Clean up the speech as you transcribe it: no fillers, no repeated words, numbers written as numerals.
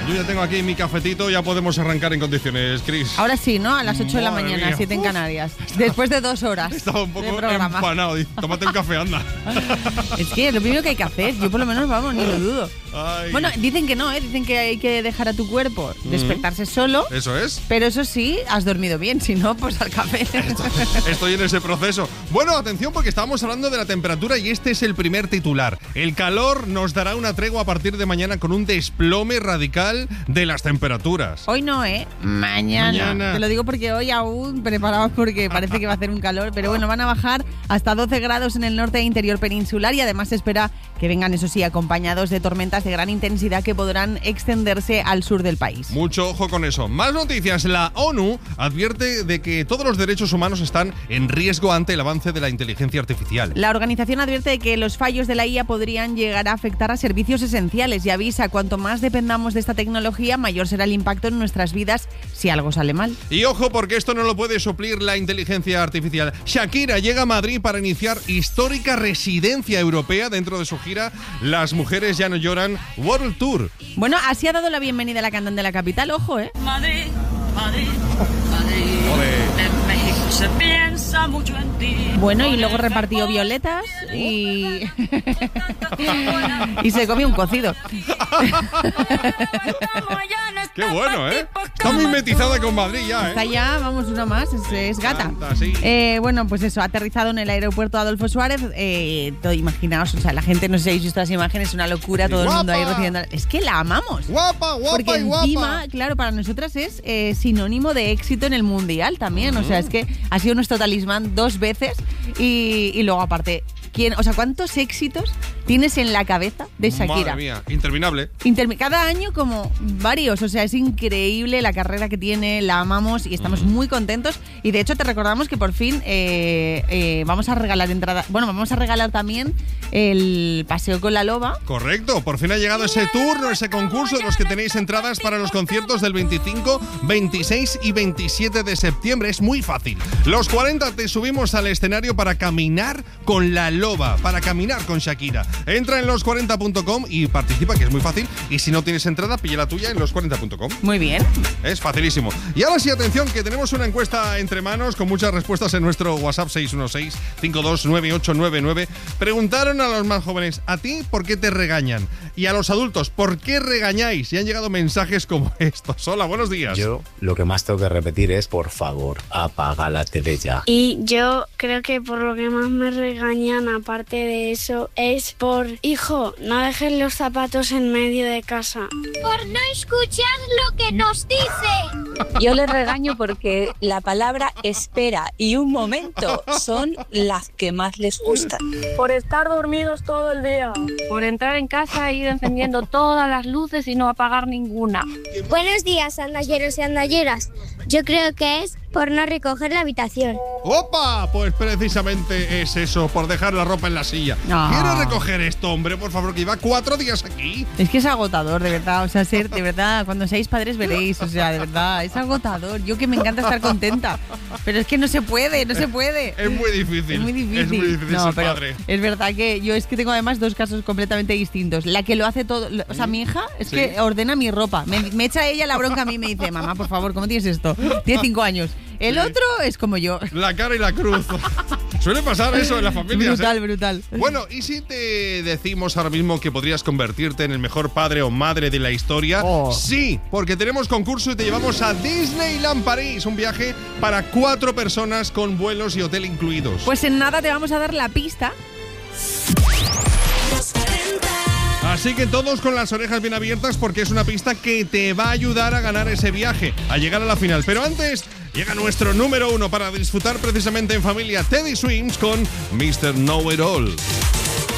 Yo ya tengo aquí mi cafetito, ya podemos arrancar en condiciones, Chris. Ahora sí, ¿no? A las 8 de la Madre mañana, mía. 7 en Canarias. Después de 2 horas. Estaba un poco de programa. empanado. Tómate un café, anda. Es que es lo primero que hay que hacer. Yo por lo menos, vamos, ni lo dudo. Ay. Bueno, dicen que no, ¿eh? Dicen que hay que dejar a tu cuerpo despertarse solo. Eso es. Pero eso sí, has dormido bien. Si no, pues al café. Estoy en ese proceso. Bueno, atención porque estábamos hablando de la temperatura y este es el primer titular. El calor nos dará una tregua a partir de mañana con un desplome radical de las temperaturas. Hoy no, ¿eh? Mañana. Te lo digo porque hoy aún preparados porque parece que va a hacer un calor. Pero bueno, van a bajar hasta 12 grados en el norte e interior peninsular y además se espera que vengan, eso sí, acompañados de tormentas de gran intensidad que podrán extenderse al sur del país. Mucho ojo con eso. Más noticias. La ONU advierte de que todos los derechos humanos están en riesgo ante el avance de la inteligencia artificial. La organización advierte de que los fallos de la IA podrían llegar a afectar a servicios esenciales y avisa: cuanto más dependamos de esta tecnología, mayor será el impacto en nuestras vidas si algo sale mal. Y ojo, porque esto no lo puede suplir la inteligencia artificial. Shakira llega a Madrid para iniciar histórica residencia europea dentro de su gira Las Mujeres Ya No Lloran World Tour. Bueno, así ha dado la bienvenida a la cantante de la capital, ojo, ¿eh? Madrid, Madrid, Madrid. Ole. En México se piensa mucho en ti. Bueno, y luego repartió violetas y y se comió un cocido. Qué bueno, ¿eh? Está mimetizada con Madrid ya, ¿eh? Está ya, vamos, una más, es gata. Sí. Bueno, pues eso, ha aterrizado en el aeropuerto Adolfo Suárez. Todo, imaginaos, o sea, la gente, no sé si habéis visto las imágenes, una locura, todo el mundo ahí recibiendo. Es que la amamos. Guapa, porque y guapa. encima, claro, para nosotras es sinónimo de éxito en el mundial también. O sea, es que ha sido nuestro talismán 2 veces y luego aparte, ¿cuántos éxitos tienes en la cabeza de Shakira? Madre mía, interminable. Cada año como varios, o sea, es increíble la carrera que tiene, la amamos y estamos muy contentos. Y de hecho te recordamos que por fin vamos a regalar entrada. Bueno, vamos a regalar también el paseo con la loba. Correcto, por fin ha llegado ese turno, ese concurso de los que tenéis entradas para los conciertos del 25, 26 y 27 de septiembre. Es muy fácil. Los 40 te subimos al escenario para caminar con la loba, para caminar con Shakira. Entra en los40.com y participa, que es muy fácil. Y si no tienes entrada, pilla la tuya en los40.com. Muy bien. Es facilísimo. Y ahora sí, atención, que tenemos una encuesta entre manos con muchas respuestas en nuestro WhatsApp 616-529899. Preguntaron a los más jóvenes: ¿a ti por qué te regañan? Y a los adultos: ¿por qué regañáis? Y han llegado mensajes como estos. Hola, buenos días. Yo lo que más tengo que repetir es: por favor, apaga la TV ya. Y yo creo que por lo que más me regañan, aparte de eso, es por: hijo, no dejes los zapatos en medio de casa. Por no escuchar lo que nos dice. Yo les regaño porque la palabra espera y un momento son las que más les gustan. Por estar dormidos todo el día. Por entrar en casa e ir encendiendo todas las luces y no apagar ninguna. Buenos días, andalleros y andalleras. Yo creo que es por no recoger la habitación. ¡Opa! Pues precisamente es eso, por dejar la ropa en la silla. No. ¿Quiere recoger esto, hombre? Por favor, que lleva 4 días aquí. Es que es agotador, de verdad. O sea, de verdad, cuando seáis padres veréis. O sea, de verdad, es agotador. Yo que me encanta estar contenta. Pero es que no se puede. Es muy difícil. Es muy difícil. Es muy difícil ser padre. Es verdad que yo es que tengo además 2 casos completamente distintos. La que lo hace todo. O sea, mi hija es que ordena mi ropa. Me echa ella la bronca a mí y me dice: mamá, por favor, ¿cómo tienes esto? Tiene 5 años. El otro es como yo. La cara y la cruz. Suele pasar eso en las familias. Brutal. Bueno, ¿y si te decimos ahora mismo que podrías convertirte en el mejor padre o madre de la historia? Oh. Sí, porque tenemos concurso y te llevamos a Disneyland París. Un viaje para 4 personas con vuelos y hotel incluidos. Pues en nada te vamos a dar la pista. Así que todos con las orejas bien abiertas porque es una pista que te va a ayudar a ganar ese viaje, a llegar a la final. Pero antes llega nuestro número 1 para disfrutar precisamente en familia, Teddy Swims con Mr. Know It All.